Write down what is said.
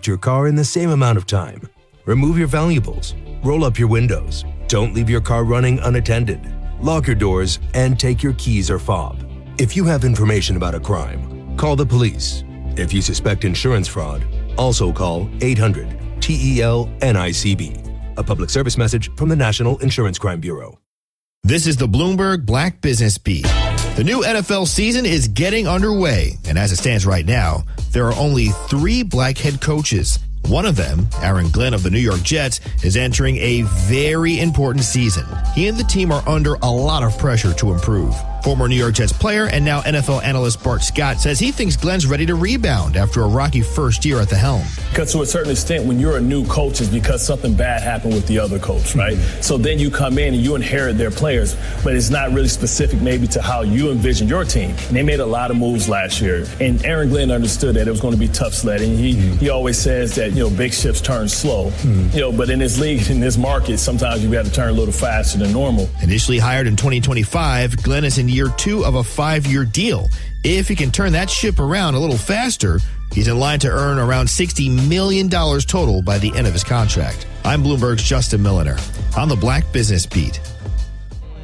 inspect your car in the same amount of time. Remove your valuables. Roll up your windows. Don't leave your car running unattended. Lock your doors and take your keys or fob. If you have information about a crime, call the police. If you suspect insurance fraud, also call 800-TEL-NICB. A public service message from the National Insurance Crime Bureau. This is the Bloomberg Black Business Beat. The new NFL season is getting underway, and as it stands right now, there are only 3 black head coaches. One of them, Aaron Glenn of the New York Jets, is entering a very important season. He and the team are under a lot of pressure to improve. Former New York Jets player and now NFL analyst Bart Scott says he thinks Glenn's ready to rebound after a rocky first year at the helm. Because to a certain extent, when you're a new coach, it's because something bad happened with the other coach, right? Mm-hmm. So then you come in and you inherit their players, but it's not really specific maybe to how you envision your team. And they made a lot of moves last year. And Aaron Glenn understood that it was going to be tough sledding. He always says that, big ships turn slow. But in this league, in this market, sometimes you got to turn a little faster than normal. Initially hired in 2025, Glenn is in year 2 of a 5-year deal. If he can turn that ship around a little faster, he's in line to earn around $60 million total by the end of his contract. I'm Bloomberg's Justin Milliner on the Black Business Beat.